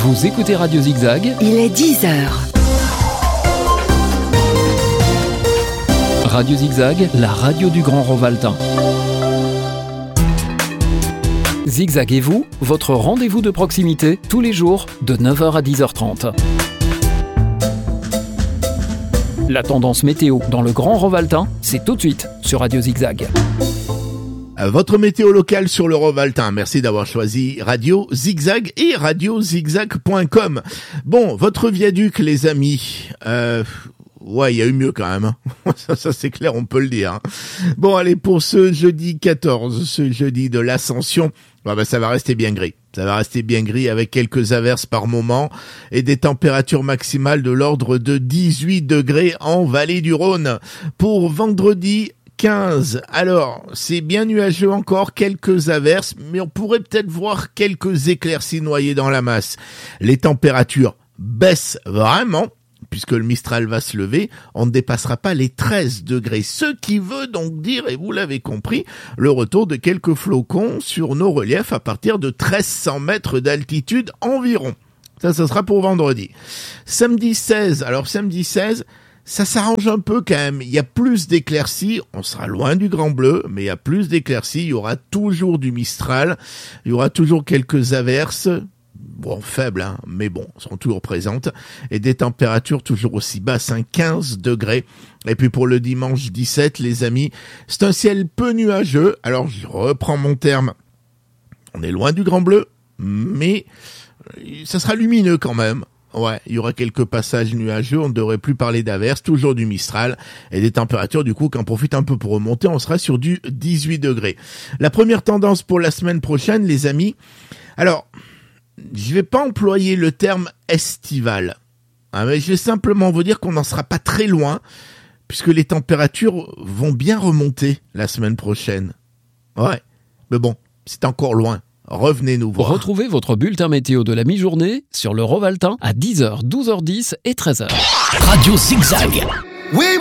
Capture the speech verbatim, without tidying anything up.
Vous écoutez Radio Zigzag. Il est dix heures. Radio Zigzag, la radio du Grand Rovaltain. Zigzag et vous, votre rendez-vous de proximité, tous les jours, de neuf heures à dix heures trente. La tendance météo dans le Grand Rovaltain, c'est tout de suite sur Radio Zigzag. Votre météo locale sur le Rovaltain. Merci d'avoir choisi Radio Zigzag et radio zigzag point com. Bon, votre viaduc, les amis. Euh, ouais, il y a eu mieux quand même. ça, ça c'est clair, on peut le dire. Bon, allez, pour ce jeudi quatorze, ce jeudi de l'Ascension, bah, bah, ça va rester bien gris. Ça va rester bien gris avec quelques averses par moment et des températures maximales de l'ordre de dix-huit degrés en vallée du Rhône. Pour vendredi quinze, alors c'est bien nuageux encore, quelques averses, mais on pourrait peut-être voir quelques éclaircies noyées dans la masse. Les températures baissent vraiment, puisque le Mistral va se lever, on ne dépassera pas les treize degrés, ce qui veut donc dire, et vous l'avez compris, le retour de quelques flocons sur nos reliefs à partir de treize cents mètres d'altitude environ. Ça, ça sera pour vendredi. Samedi seize, alors samedi seize, ça s'arrange un peu quand même, il y a plus d'éclaircies, on sera loin du grand bleu, mais il y a plus d'éclaircies, il y aura toujours du Mistral, il y aura toujours quelques averses, bon faibles, hein, mais bon, seront toujours présentes, et des températures toujours aussi basses, hein, quinze degrés. Et puis pour le dimanche dix-sept, les amis, c'est un ciel peu nuageux, alors je reprends mon terme, on est loin du grand bleu, mais ça sera lumineux quand même. Ouais, il y aura quelques passages nuageux, on ne devrait plus parler d'averses, toujours du Mistral, et des températures du coup qui en profitent un peu pour remonter, on sera sur du dix-huit degrés. La première tendance pour la semaine prochaine, les amis, alors, je vais pas employer le terme estival, hein, mais je vais simplement vous dire qu'on n'en sera pas très loin, puisque les températures vont bien remonter la semaine prochaine. Ouais, mais bon, c'est encore loin. Revenez nous voir. Retrouvez votre bulletin météo de la mi-journée sur le Rovaltain à dix heures, douze heures dix et treize heures. Radio Zigzag. Oui.